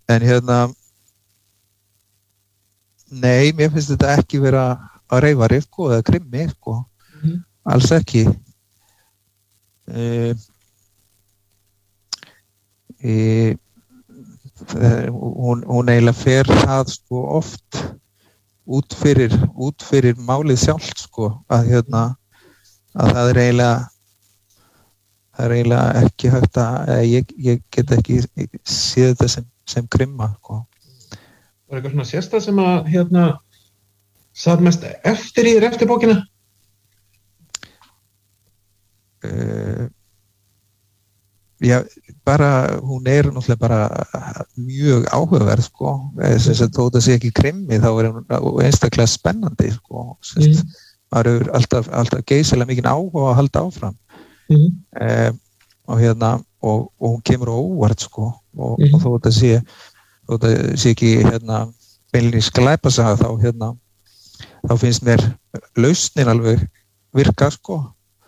en nei, mér finnst þetta ekki vera að reyfari, sko, eða krimmi, sko, alls ekki. Hún eiginlega fer það, sko, oft út fyrir málið sjálft, sko, að það er eiginlega ekki hægt að, ég get ekki séð þetta sem krimma, sko. Var eitthvað svona sérstað sem að, satt mest eftir í þér eftir bókina? Já, bara, hún náttúrulega bara mjög áhugaverð, sko. Þess að þótt að sé ekki krimmi, þá hún einstaklega spennandi, sko. Maður hefur alltaf geysilega mikinn áhuga að halda áfram. Og hún kemur á óvart, sko. Og þótt að sé ekki beinlínis glæpasaga, þá finnst mér lausnin alveg virka, sko.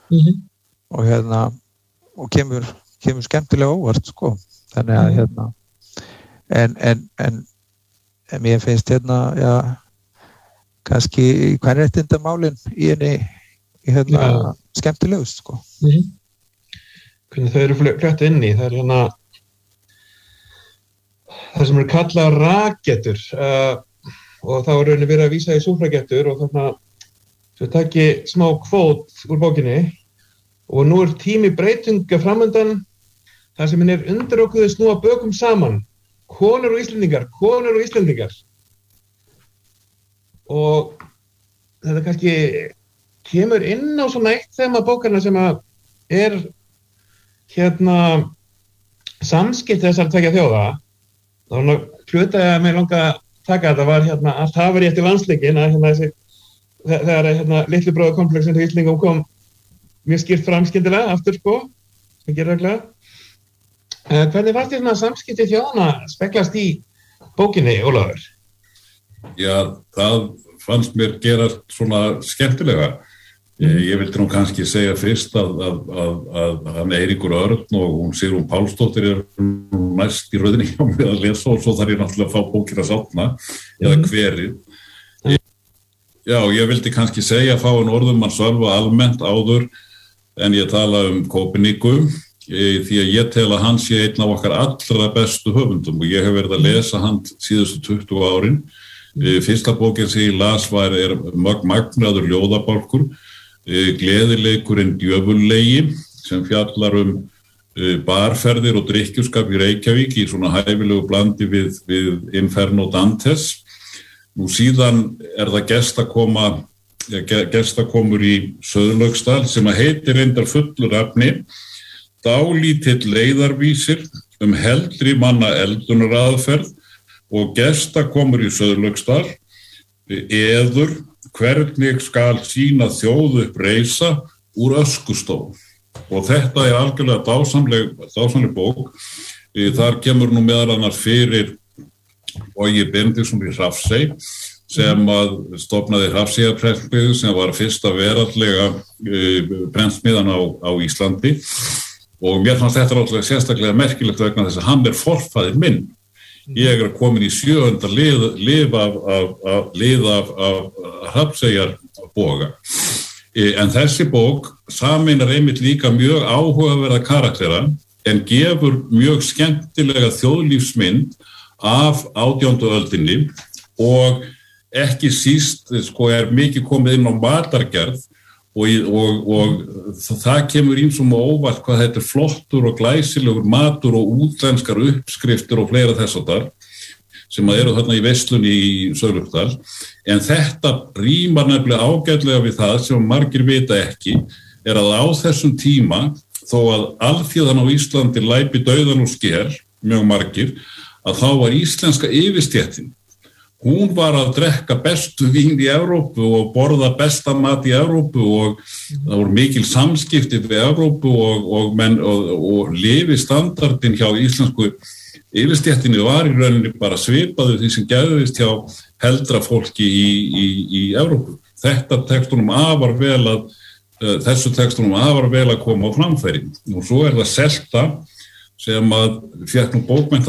Og kemur skemmtilega óvart, sko. Þannig að en mér finnst já, kannski kvenréttindamálin í henni skemmtilegust, sko. Hvernig þau eru flett inn í, það er það sem kallað rakettur, og þá er verið að vísa í súffragettur, og svo taki smá kvót úr bókinni, og nú er tími breytinga framundan, þar sem er undirokuðu snúa bökum saman, konur og Íslendingar. Og þetta kannski kemur inn á svona eitt þema bókarna sem að er samskipti þessar tveggja þjóða. Þá hlutaði að mig langa að taka þetta var allt hafari eftir landsleikinn að þegar litli bróður komplexin til Íslendingum kom mjög skýrt fram skyndilega aftur, sko, sem gerir reglulega. Hvernig fannst þér samskipti þjóðanna speglast í bókinni, Ólafur? Já, það fannst mér gera svona skemmtilega. Ég vildi nú kannski segja fyrst að hann Eiríkur Örn og hún Sigrún Pálsdóttir næst í röðinni hjá mig að lesa og svo þarf ég náttúrulega að fá bókina sátna eða hverið. Já, ég vildi kannski segja fá orðum mann Sölva almennt áður en ég tala Kóperníku því að ég tel að hann sé einn af okkar allra bestu höfundum og ég hef verið að lesa hann síðustu 20 árin. Fyrsta bókin sem ég las er magnaður ljóðabálkur, Gleðileikurinn djöfullegi sem fjallar barferðir og drykkjuskap í Reykjavík í svona hæfilegu blandi við Inferno Dantes. Nú síðan það gestakomur í Sauðlauksdal sem að heitir reyndar fullur efni, dálítill leiðarvísir heldri manna eldunaraðferð og gestakomur í Sauðlauksdal, eður hvernig skal sína þjóð upp reisa úr öskustól. Og þetta er algjörlega dásamleg bók. Þar kemur nú meðal annars fyrir Bogi Benediktsson í Hrafnsey sem að stofnaði Hrafnseyjarprentsmiðju sem var fyrsta veraldlega prentsmiðjan á Íslandi og mér fannst þetta náttúrulega sérstaklega merkilegt vegna þess að hann forfaðir minn. Ég komin í 7. lið af Hrafnseyjarboga. En þessi bók sameinar einmitt líka mjög áhugaverða karaktera en gefur mjög skemmtilega þjóðlífsmynd af 18. öldinni og ekki síst mikið komið inn á matargerð og það kemur ýmsum á óvart hvað þetta flottur og glæsilegur matur og útlenskar uppskriftir og fleira þess háttar sem eru þarna í veislunni í Sauðlauksdal en þetta rímar nefnilega ágætlega við það sem margir vita ekki að á þessum tíma þó að alþýðan á Íslandi læpi dauðan og sker mjög margir að þá var íslenska yfirstéttin. Hún var að drekka bestu vín í Evrópu og borða besta mat í Evrópu og það voru mikil samskipti við Evrópu og lifistandardin hjá íslensku yfirstéttinni var í rauninni bara svipaður því sem gerðist hjá heldra fólki í Evrópu. Þessu tekst honum afar vel að koma á framfæri. Og svo það Selta sem að fékk nú bókmennta